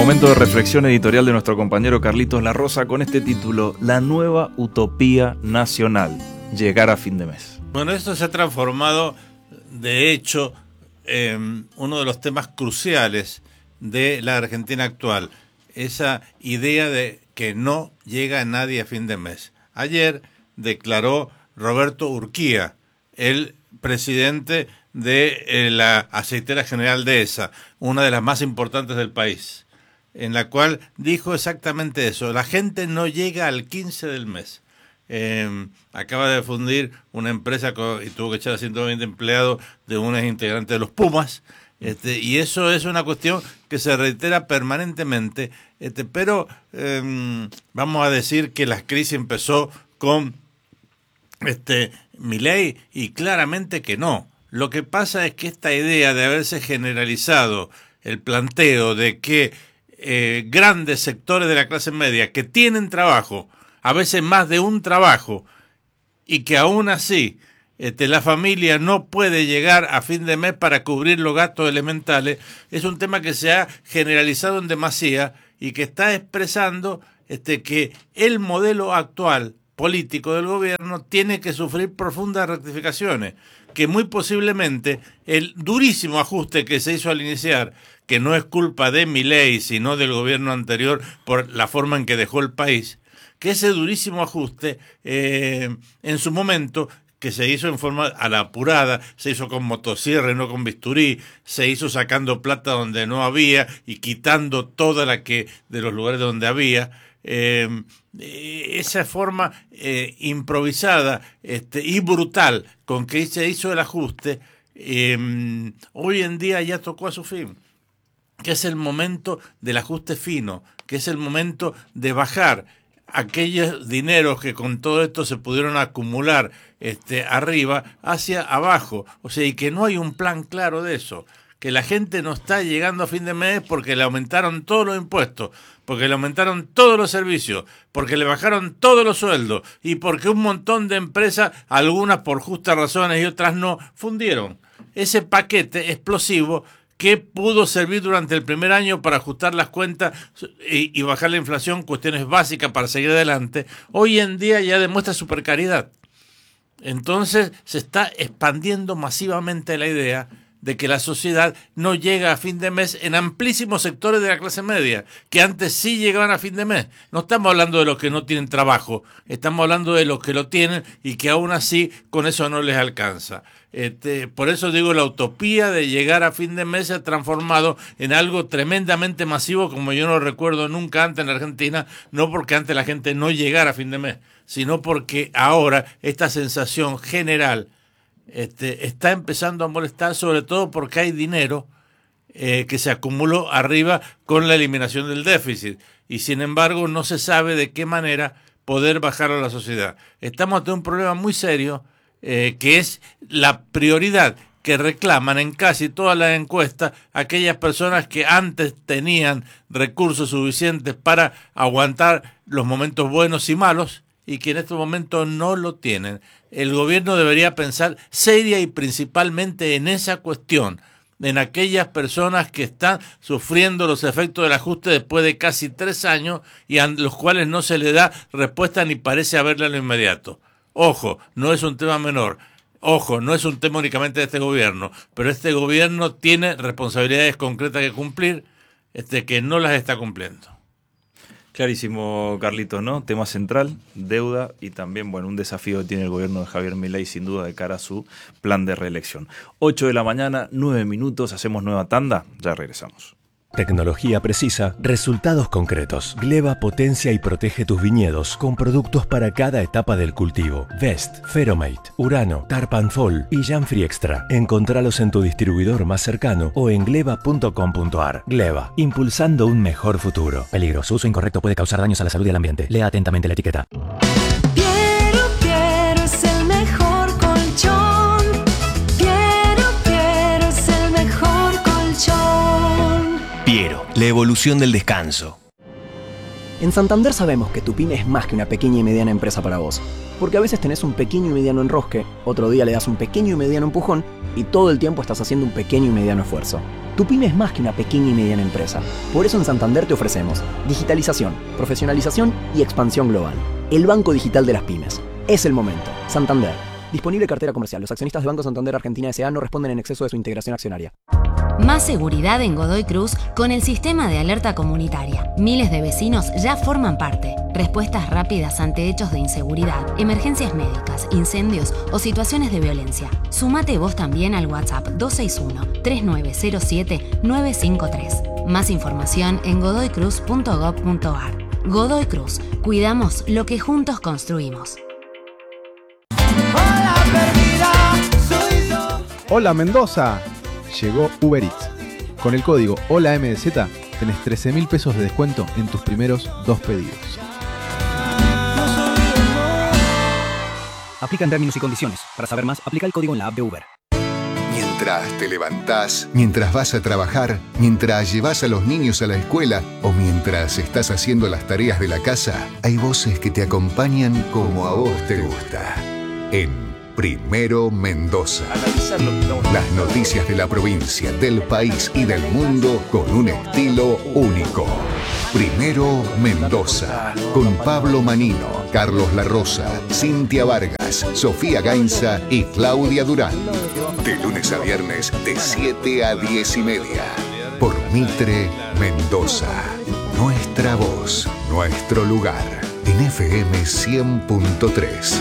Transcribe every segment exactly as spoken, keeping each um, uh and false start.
Momento de reflexión editorial de nuestro compañero Carlitos La Rosa con este título: La nueva utopía nacional, llegar a fin de mes. Bueno, esto se ha transformado, de hecho, en uno de los temas cruciales de la Argentina actual, esa idea de que no llega nadie a fin de mes. Ayer declaró Roberto Urquía, el presidente de la aceitera general de Dehesa, una de las más importantes del país, en la cual dijo exactamente eso: la gente no llega al quince del mes. Eh, acaba de fundir una empresa con, y tuvo que echar a ciento veinte empleados de unos integrantes de los Pumas, este, y eso es una cuestión que se reitera permanentemente, este, pero eh, vamos a decir que la crisis empezó con este Milei, y claramente que no. Lo que pasa es que esta idea de haberse generalizado el planteo de que eh, grandes sectores de la clase media que tienen trabajo, a veces más de un trabajo, y que aún así este, la familia no puede llegar a fin de mes para cubrir los gastos elementales, es un tema que se ha generalizado en demasía y que está expresando este, que el modelo actual político del gobierno tiene que sufrir profundas rectificaciones, que muy posiblemente el durísimo ajuste que se hizo al iniciar, que no es culpa de Milei, sino del gobierno anterior por la forma en que dejó el país, que ese durísimo ajuste eh, en su momento, que se hizo en forma a la apurada, se hizo con motosierra y no con bisturí, se hizo sacando plata donde no había y quitando toda la que de los lugares donde había, eh, esa forma eh, improvisada este, y brutal con que se hizo el ajuste, eh, hoy en día ya tocó a su fin, que es el momento del ajuste fino, que es el momento de bajar aquellos dineros que con todo esto se pudieron acumular este, arriba hacia abajo, o sea, y que no hay un plan claro de eso, que la gente no está llegando a fin de mes porque le aumentaron todos los impuestos, porque le aumentaron todos los servicios, porque le bajaron todos los sueldos y porque un montón de empresas, algunas por justas razones y otras no, fundieron. Ese paquete explosivo que pudo servir durante el primer año para ajustar las cuentas y, y bajar la inflación, cuestiones básicas para seguir adelante, hoy en día ya demuestra su precariedad. Entonces se está expandiendo masivamente la idea de que la sociedad no llega a fin de mes en amplísimos sectores de la clase media, que antes sí llegaban a fin de mes. No estamos hablando de los que no tienen trabajo, estamos hablando de los que lo tienen y que aún así con eso no les alcanza. Este, por eso digo, la utopía de llegar a fin de mes se ha transformado en algo tremendamente masivo, como yo no recuerdo nunca antes en la Argentina, no porque antes la gente no llegara a fin de mes, sino porque ahora esta sensación general Este, está empezando a molestar, sobre todo porque hay dinero eh, que se acumuló arriba con la eliminación del déficit y sin embargo no se sabe de qué manera poder bajarlo a la sociedad. Estamos ante un problema muy serio eh, que es la prioridad que reclaman en casi todas las encuestas aquellas personas que antes tenían recursos suficientes para aguantar los momentos buenos y malos y que en estos momentos no lo tienen. El gobierno debería pensar seria y principalmente en esa cuestión, en aquellas personas que están sufriendo los efectos del ajuste después de casi tres años y a los cuales no se le da respuesta ni parece haberla en lo inmediato. Ojo, no es un tema menor. Ojo, no es un tema únicamente de este gobierno, pero este gobierno tiene responsabilidades concretas que cumplir, este, que no las está cumpliendo. Clarísimo, Carlitos, ¿no? Tema central, deuda y también, bueno, un desafío que tiene el gobierno de Javier Milei sin duda de cara a su plan de reelección. ocho de la mañana, nueve minutos, hacemos nueva tanda, ya regresamos. Tecnología precisa, resultados concretos. Gleba potencia y protege tus viñedos con productos para cada etapa del cultivo. Vest, Feromate, Urano, Tarpanfol y Janfree Extra. Encontralos en tu distribuidor más cercano o en gleba punto com punto ar. Gleba, impulsando un mejor futuro. Peligro, su uso incorrecto puede causar daños a la salud y al ambiente. Lea atentamente la etiqueta. Piero, Piero es el mejor colchón. Piero, Piero es el mejor colchón. Piero, la evolución del descanso. En Santander sabemos que tu pyme es más que una pequeña y mediana empresa para vos. Porque a veces tenés un pequeño y mediano enrosque, otro día le das un pequeño y mediano empujón y todo el tiempo estás haciendo un pequeño y mediano esfuerzo. Tu pyme es más que una pequeña y mediana empresa. Por eso en Santander te ofrecemos digitalización, profesionalización y expansión global. El banco digital de las pymes. Es el momento. Santander. Disponible cartera comercial. Los accionistas de Banco Santander Argentina S A no responden en exceso de su integración accionaria. Más seguridad en Godoy Cruz con el sistema de alerta comunitaria. Miles de vecinos ya forman parte. Respuestas rápidas ante hechos de inseguridad, emergencias médicas, incendios o situaciones de violencia. Sumate vos también al WhatsApp dos seis uno, tres nueve cero siete, nueve cinco tres. Más información en godoy cruz punto gob punto ar. Godoy Cruz. Cuidamos lo que juntos construimos. Hola Mendoza, llegó Uber Eats. Con el código HOLAMDZ tenés trece mil pesos de descuento en tus primeros dos pedidos. Aplican términos y condiciones. Para saber más, aplica el código en la app de Uber. Mientras te levantás, mientras vas a trabajar, mientras llevas a los niños a la escuela o mientras estás haciendo las tareas de la casa, hay voces que te acompañan como a vos te gusta. En Primero Mendoza. Las noticias de la provincia, del país y del mundo con un estilo único. Primero Mendoza. Con Pablo Manino, Carlos La Rosa, Cintia Vargas, Sofía Gainza y Claudia Durán. De lunes a viernes de siete a diez y media. Por Mitre Mendoza. Nuestra voz, nuestro lugar. En F M cien punto tres.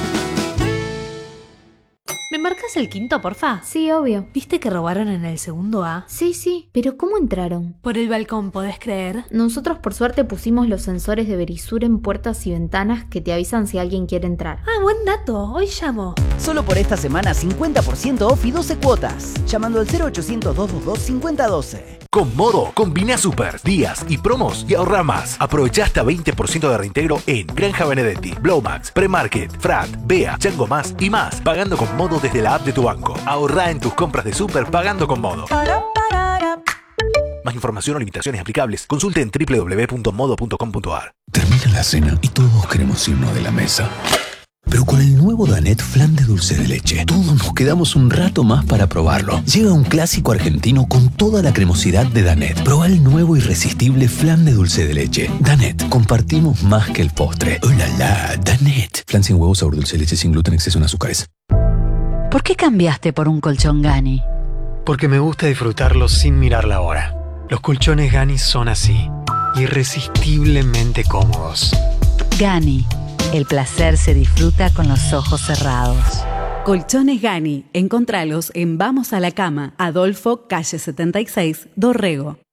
¿Me marcas el quinto, porfa? Sí, obvio. ¿Viste que robaron en el segundo A? Sí, sí. ¿Pero cómo entraron? Por el balcón, ¿podés creer? Nosotros por suerte pusimos los sensores de Verisur en puertas y ventanas que te avisan si alguien quiere entrar. Ah, buen dato. Hoy llamo. Solo por esta semana cincuenta por ciento off y doce cuotas. Llamando al cero ochocientos, dos dos dos, cinco cero uno dos. Con Modo, combina super, días y promos y ahorra más. Aprovecha hasta veinte por ciento de reintegro en Granja Benedetti, Blowmax, Premarket, Frat, Bea, Chango Más y más. Pagando con Modo desde la app de tu banco. Ahorra en tus compras de super pagando con Modo. Más información o limitaciones aplicables, consulte en doble u doble u doble u punto modo punto com punto ar. Termina la cena y todos queremos irnos de la mesa. Pero con el nuevo Danette Flan de dulce de leche, todos nos quedamos un rato más para probarlo. Llega un clásico argentino con toda la cremosidad de Danette. Proba el nuevo irresistible flan de dulce de leche. Danette, compartimos más que el postre. ¡Oh, la, la! Danette. Flan sin huevo, sabor dulce de leche, sin gluten, exceso en azúcares. ¿Por qué cambiaste por un colchón Gani? Porque me gusta disfrutarlo sin mirar la hora. Los colchones Gani son así, irresistiblemente cómodos. Gani. El placer se disfruta con los ojos cerrados. Colchones Gani. Encontralos en Vamos a la Cama, Adolfo, calle setenta y seis, Dorrego.